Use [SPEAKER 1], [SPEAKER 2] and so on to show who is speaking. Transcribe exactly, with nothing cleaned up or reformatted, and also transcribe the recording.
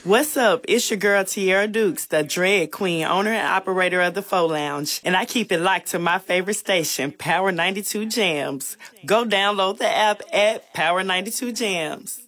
[SPEAKER 1] What's up? It's your girl Tierra Dukes, the Dread Queen, owner and operator of the Faux Lounge, and I keep it locked to my favorite station, Power ninety-two Jams. Go download the app at Power ninety-two Jams.